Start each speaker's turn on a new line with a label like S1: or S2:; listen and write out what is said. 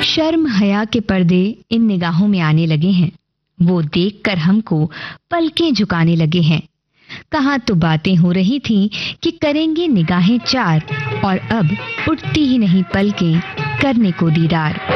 S1: शर्म हया के पर्दे इन निगाहों में आने लगे हैं। वो देखकर हमको पलकें झुकाने लगे हैं। कहाँ तो बातें हो रही थी कि करेंगे निगाहें चार, और अब उठती ही नहीं पलकें करने को दीदार।